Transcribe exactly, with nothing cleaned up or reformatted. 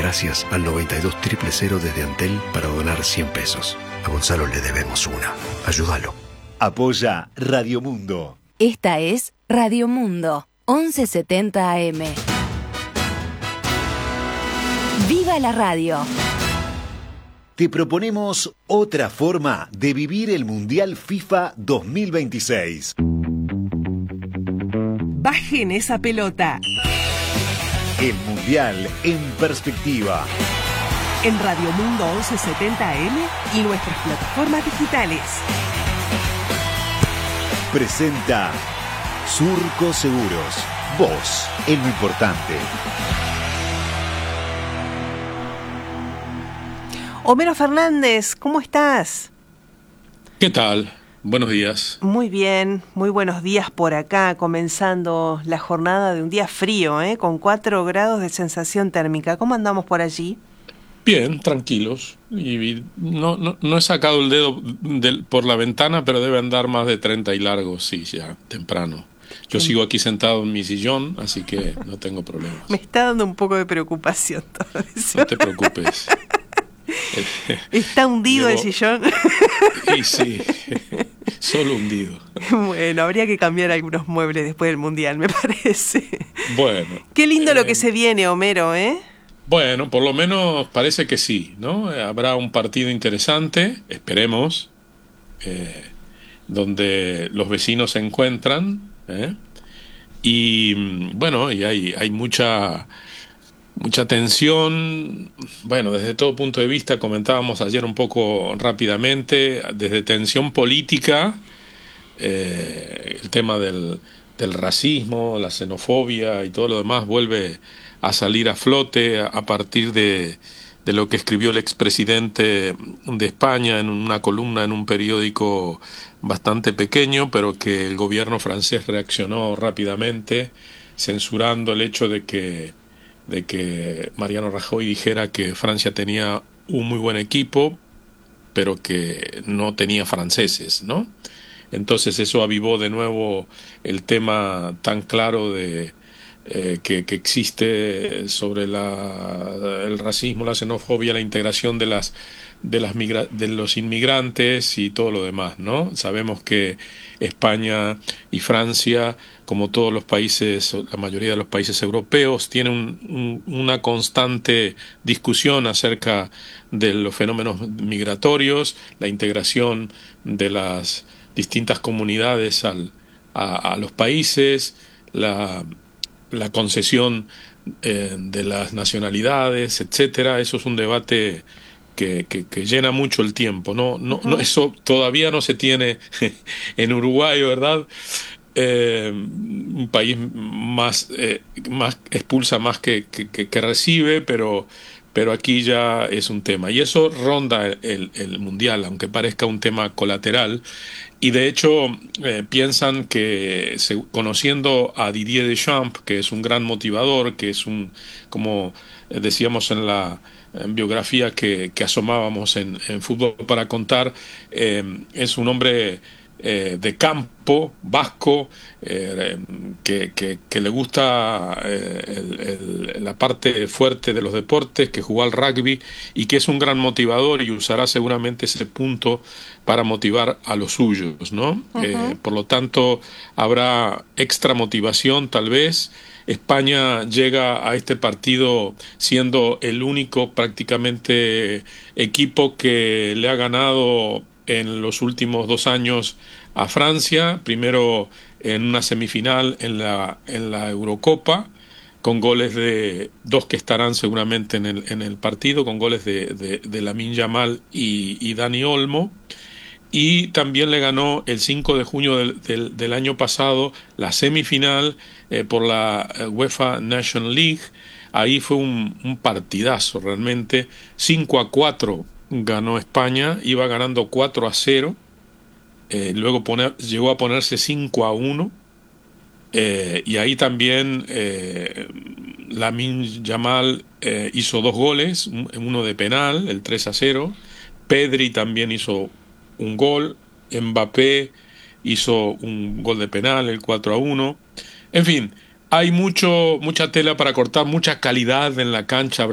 gracias al noventa y dos cero cero desde Antel para donar cien pesos. A Gonzalo le debemos una. Ayúdalo. Apoya Radio Mundo. Esta es Radio Mundo, once setenta A M. ¡Viva la radio! Te proponemos otra forma de vivir el Mundial FIFA dos mil veintiséis. Bajen esa pelota. El Mundial en perspectiva. En Radio Mundo once setenta A M y nuestras plataformas digitales. Presenta Surco Seguros. Vos, en lo importante. Homero Fernández, ¿cómo estás? ¿Qué tal? Buenos días. Muy bien, muy buenos días por acá, comenzando la jornada de un día frío, ¿eh? Con cuatro grados de sensación térmica. ¿Cómo andamos por allí? Bien, tranquilos. Y, y no, no, no he sacado el dedo del, por la ventana, pero debe andar más de treinta y largos, sí, ya, temprano. Yo sí. Sigo aquí sentado en mi sillón, así que no tengo problemas. Me está dando un poco de preocupación todo eso. No te preocupes. ¿Está hundido Llevo... el sillón? Sí, sí, solo hundido. Bueno, habría que cambiar algunos muebles después del Mundial, me parece. Bueno. Qué lindo eh, lo que se viene, Homero, ¿eh? Bueno, por lo menos parece que sí, ¿no? Habrá un partido interesante, esperemos, eh, donde los vecinos se encuentran, ¿eh? Y bueno, y hay, hay mucha... Mucha tensión, bueno, desde todo punto de vista, comentábamos ayer un poco rápidamente, desde tensión política, eh, el tema del, del racismo, la xenofobia y todo lo demás vuelve a salir a flote a, a partir de, de lo que escribió el expresidente de España en una columna en un periódico bastante pequeño, pero que el gobierno francés reaccionó rápidamente, censurando el hecho de que de que Mariano Rajoy dijera que Francia tenía un muy buen equipo, pero que no tenía franceses, ¿no? Entonces eso avivó de nuevo el tema tan claro de eh, que, que existe sobre la, el racismo, la xenofobia, la integración de las de las migra de los inmigrantes y todo lo demás, ¿no? Sabemos que España y Francia, como todos los países, la mayoría de los países europeos, tienen un, un, una constante discusión acerca de los fenómenos migratorios, la integración de las distintas comunidades al, a, a los países, la, la concesión eh, de las nacionalidades, etcétera. Eso es un debate Que, que, que llena mucho el tiempo, ¿no? No, no, eso todavía no se tiene en Uruguay, ¿verdad? Eh, un país más, eh, más expulsa más que, que, que recibe, pero, pero aquí ya es un tema. Y eso ronda el, el Mundial, aunque parezca un tema colateral. Y de hecho eh, piensan que, se, conociendo a Didier Deschamps, que es un gran motivador, que es un, como decíamos en la en biografía que, que asomábamos en, en Fútbol para Contar, eh, es un hombre eh, de campo, vasco, eh, que, que, que le gusta eh, el, el, la parte fuerte de los deportes, que jugó al rugby y que es un gran motivador y usará seguramente ese punto para motivar a los suyos, ¿no? Uh-huh. Eh, por lo tanto, habrá extra motivación tal vez. España llega a este partido siendo el único prácticamente equipo que le ha ganado en los últimos dos años a Francia, primero en una semifinal en la, en la Eurocopa, con goles de dos que estarán seguramente en el, en el partido, con goles de, de, de Lamine Yamal y, y Dani Olmo. Y también le ganó el cinco de junio del, del, del año pasado la semifinal eh, por la UEFA National League. Ahí fue un, un partidazo realmente. cinco a cuatro ganó España, iba ganando cuatro a cero. Eh, luego poner, llegó a ponerse cinco a uno. Eh, y ahí también eh, Lamine Yamal eh, hizo dos goles, uno de penal, el tres a cero. Pedri también hizo un gol, Mbappé hizo un gol de penal, el cuatro a uno. En fin, hay mucho mucha tela para cortar, mucha calidad en la cancha.